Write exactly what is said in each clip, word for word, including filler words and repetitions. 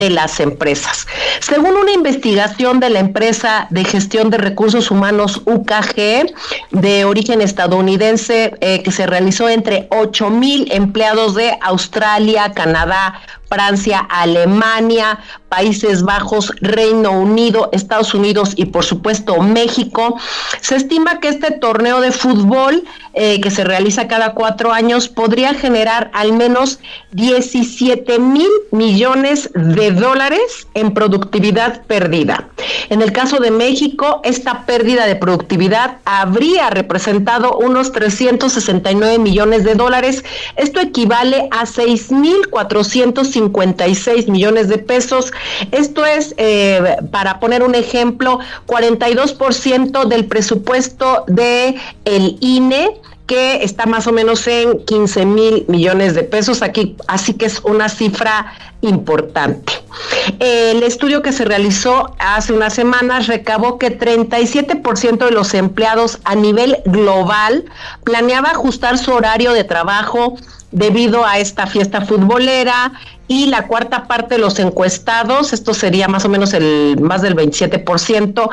de las empresas. Según una investigación de la empresa de gestión de recursos humanos U K G, de origen estadounidense, eh, que se realizó entre ocho mil empleados de Australia, Canadá, Francia, Alemania, Países Bajos, Reino Unido, Estados Unidos y por supuesto México, se estima que este torneo de fútbol eh, que se realiza cada cuatro años podría generar al menos diecisiete mil millones de dólares en productividad perdida. En el caso de México, esta pérdida de productividad habría representado unos trescientos sesenta y nueve millones de dólares. Esto equivale a seis mil cuatrocientos cincuenta y seis millones de pesos. Esto es, eh, para poner un ejemplo, cuarenta y dos por ciento del presupuesto de el I N E, que está más o menos en quince mil millones de pesos aquí, así que es una cifra importante. El estudio que se realizó hace unas semanas recabó que treinta y siete por ciento de los empleados a nivel global planeaba ajustar su horario de trabajo debido a esta fiesta futbolera, y la cuarta parte de los encuestados, esto sería más o menos el más del veintisiete por ciento,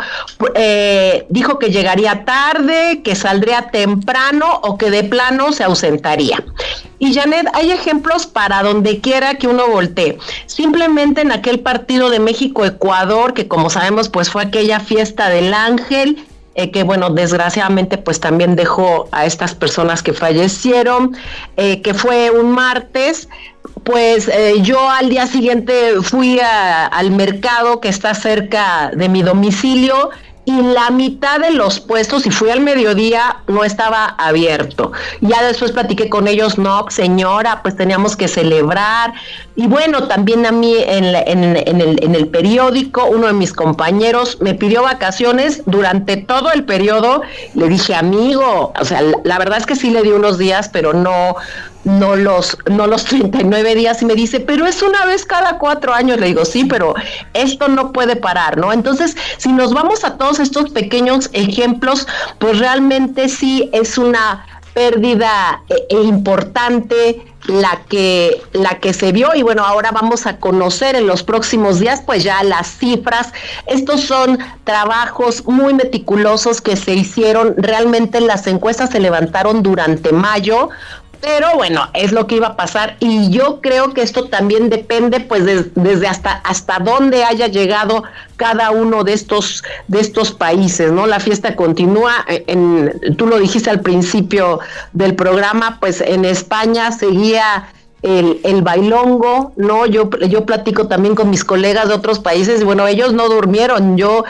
eh, dijo que llegaría tarde, que saldría temprano o que de plano se ausentaría. Y Janet, hay ejemplos para donde quiera que uno voltee. Simplemente en aquel partido de México-Ecuador, que como sabemos pues fue aquella fiesta del Ángel, Eh, que bueno, desgraciadamente pues también dejó a estas personas que fallecieron, eh, que fue un martes, pues eh, yo al día siguiente fui a, al mercado que está cerca de mi domicilio, y la mitad de los puestos, y fui al mediodía, no estaba abierto. Ya después platiqué con ellos, no, señora, pues teníamos que celebrar. Y bueno, también a mí en, la, en, en, el, en el periódico, uno de mis compañeros me pidió vacaciones durante todo el periodo. Le dije, amigo, o sea, la, la verdad es que sí le di unos días, pero no... no los no los treinta y nueve días, y me dice, pero es una vez cada cuatro años. Le digo, sí, pero esto no puede parar, ¿no? Entonces, si nos vamos a todos estos pequeños ejemplos, pues realmente sí es una pérdida eh, importante la que la que se vio. Y bueno, ahora vamos a conocer en los próximos días pues ya las cifras. Estos son trabajos muy meticulosos que se hicieron, realmente las encuestas se levantaron durante mayo. Pero bueno, es lo que iba a pasar, y yo creo que esto también depende pues de, desde hasta hasta dónde haya llegado cada uno de estos de estos países, ¿no? La fiesta continúa, en, tú lo dijiste al principio del programa, pues en España seguía el, el bailongo, ¿no? Yo, yo platico también con mis colegas de otros países, y bueno, ellos no durmieron, yo...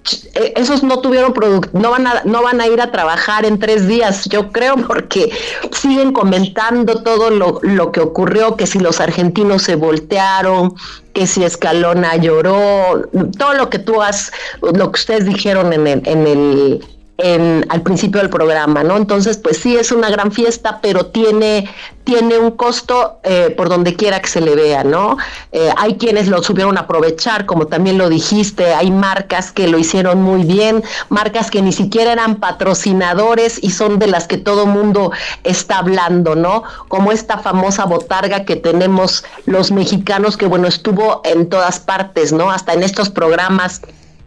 esos no tuvieron product, no van a no van a ir a trabajar en tres días, yo creo, porque siguen comentando todo lo, lo que ocurrió, que si los argentinos se voltearon, que si Escalona lloró, todo lo que tú has, lo que ustedes dijeron en el, en el En, al principio del programa, ¿no? Entonces, pues sí, es una gran fiesta, pero tiene, tiene un costo eh, por donde quiera que se le vea, ¿no? Eh, hay quienes lo supieron aprovechar, como también lo dijiste, hay marcas que lo hicieron muy bien, marcas que ni siquiera eran patrocinadores y son de las que todo mundo está hablando, ¿no? Como esta famosa botarga que tenemos los mexicanos, que bueno, estuvo en todas partes, ¿no? Hasta en estos programas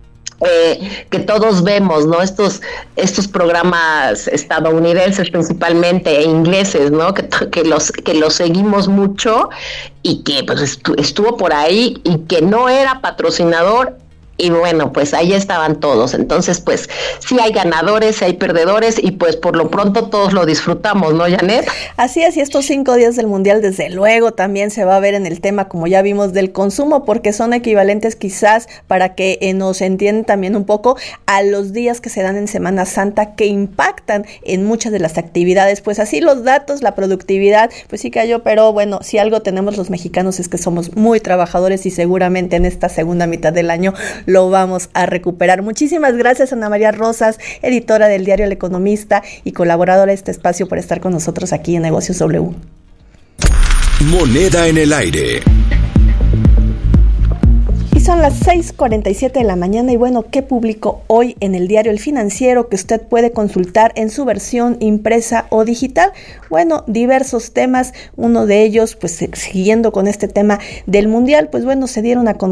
Eh, que todos vemos, ¿no? Estos estos programas estadounidenses principalmente, e ingleses, ¿no? Que, que los que los seguimos mucho, y que pues estu- estuvo por ahí y que no era patrocinador. Y bueno, pues ahí estaban todos. Entonces, pues sí hay ganadores, sí hay perdedores, y pues por lo pronto todos lo disfrutamos, ¿no, Janet? Así es, y estos cinco días del Mundial desde luego también se va a ver en el tema, como ya vimos, del consumo, porque son equivalentes quizás, para que eh, nos entiendan también un poco, a los días que se dan en Semana Santa, que impactan en muchas de las actividades. Pues así los datos, la productividad, pues sí cayó, pero bueno, si algo tenemos los mexicanos es que somos muy trabajadores, y seguramente en esta segunda mitad del año lo vamos a recuperar. Muchísimas gracias, Ana María Rosas, editora del diario El Economista y colaboradora de este espacio, por estar con nosotros aquí en Negocios W. Moneda en el aire. Son las seis cuarenta y siete de la mañana y bueno, ¿qué publicó hoy en el diario El Financiero que usted puede consultar en su versión impresa o digital? Bueno, diversos temas, uno de ellos, pues siguiendo con este tema del Mundial, pues bueno, se dieron a conocer